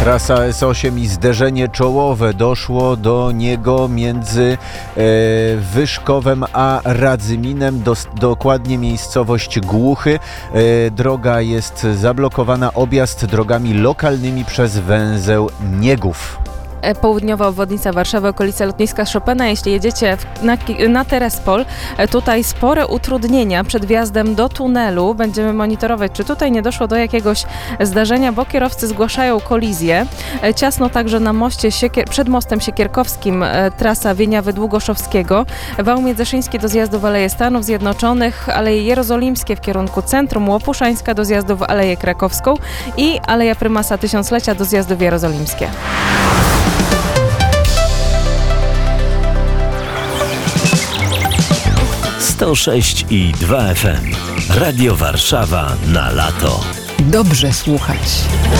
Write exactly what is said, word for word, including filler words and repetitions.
Trasa S osiem i zderzenie czołowe. Doszło do niego między e, Wyszkowem a Radzyminem, do, dokładnie miejscowość Głuchy. E, droga jest zablokowana, objazd drogami lokalnymi przez węzeł Niegów. Południowa obwodnica Warszawy, okolice lotniska Chopina. Jeśli jedziecie w, na, na Terespol, tutaj spore utrudnienia przed wjazdem do tunelu. Będziemy monitorować, czy tutaj nie doszło do jakiegoś zdarzenia, bo kierowcy zgłaszają kolizję. Ciasno także na moście Siekier- przed mostem Siekierkowskim, trasa Wieniawy-Długoszowskiego. Wał Międzyszyński do zjazdu w Aleje Stanów Zjednoczonych, Aleje Jerozolimskie w kierunku centrum, Łopuszańska do zjazdu w Aleję Krakowską i Aleja Prymasa Tysiąclecia do zjazdu w Jerozolimskie. sto sześć i dwa F M. Radio Warszawa na lato. Dobrze słuchać.